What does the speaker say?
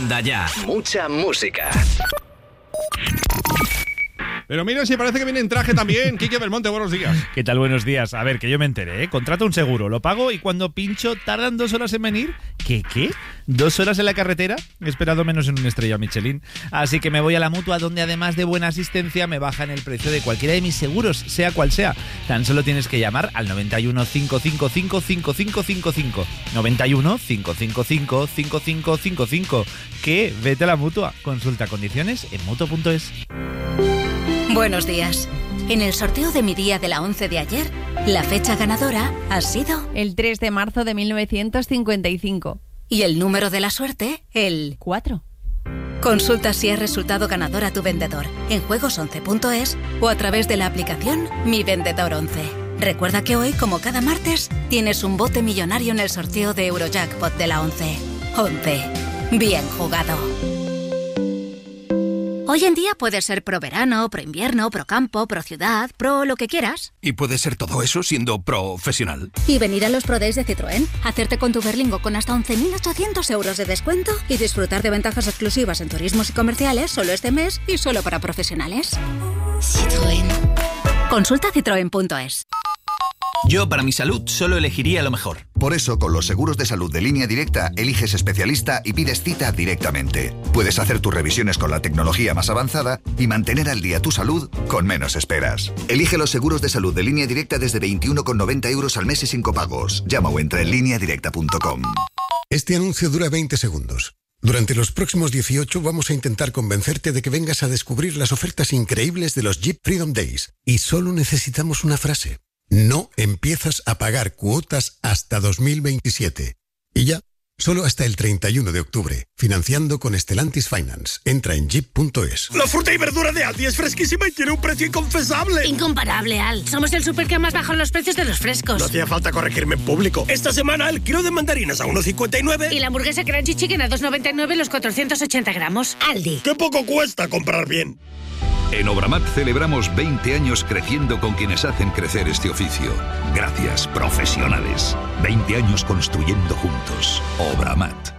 Onda Ya. Mucha música. Pero mira, si parece que viene en traje también. Quique Belmonte, buenos días. ¿Qué tal? Buenos días. A ver, que yo me enteré, ¿eh? Contrato un seguro, lo pago y cuando pincho tardan 2 horas en venir. ¿Qué? ¿2 horas en la carretera? He esperado menos en una estrella Michelin. Así que me voy a la Mutua, donde además de buena asistencia me bajan el precio de cualquiera de mis seguros, sea cual sea. Tan solo tienes que llamar al 91 555 5555. 91 555 5555. ¿Qué? Vete a la Mutua. Consulta condiciones en mutua.es. Buenos días. En el sorteo de mi día de la 11 de ayer, la fecha ganadora ha sido el 3 de marzo de 1955. Y el número de la suerte, el 4. Consulta si has resultado ganador a tu vendedor en juegos11.es o a través de la aplicación Mi Vendedor 11. Recuerda que hoy, como cada martes, tienes un bote millonario en el sorteo de Eurojackpot de la 11. 11. Bien jugado. Hoy en día puedes ser pro verano, pro invierno, pro campo, pro ciudad, pro lo que quieras. Y puedes ser todo eso siendo profesional. Y venir a los Pro Days de Citroën, hacerte con tu Berlingo con hasta 11.800 euros de descuento y disfrutar de ventajas exclusivas en turismos y comerciales solo este mes y solo para profesionales. Citroën. Consulta citroen.es. Yo, para mi salud, solo elegiría lo mejor. Por eso, con los seguros de salud de Línea Directa, eliges especialista y pides cita directamente. Puedes hacer tus revisiones con la tecnología más avanzada y mantener al día tu salud con menos esperas. Elige los seguros de salud de Línea Directa desde 21,90 euros al mes y sin copagos. Llama o entra en lineadirecta.com. Este anuncio dura 20 segundos. Durante los próximos 18 vamos a intentar convencerte de que vengas a descubrir las ofertas increíbles de los Jeep Freedom Days. Y solo necesitamos una frase. No empiezas a pagar cuotas hasta 2027. Y ya, solo hasta el 31 de octubre. Financiando con Stellantis Finance. Entra en jeep.es. La fruta y verdura de Aldi es fresquísima y tiene un precio inconfesable. Incomparable, Al. Somos el súper que más bajan los precios de los frescos. No hacía falta corregirme en público. Esta semana el kilo de mandarinas a 1,59. Y la hamburguesa Crunchy Chicken a 2,99 los 480 gramos. Aldi. ¡Qué poco cuesta comprar bien! En Obramat celebramos 20 años creciendo con quienes hacen crecer este oficio. Gracias, profesionales. 20 años construyendo juntos. Obramat.